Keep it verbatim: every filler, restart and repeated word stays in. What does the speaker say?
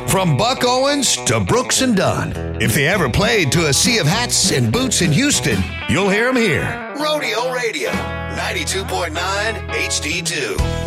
From Buck Owens to Brooks and Dunn. If they ever played to a sea of hats and boots in Houston, you'll hear them here. Rodeo Radio, ninety-two point nine H D two.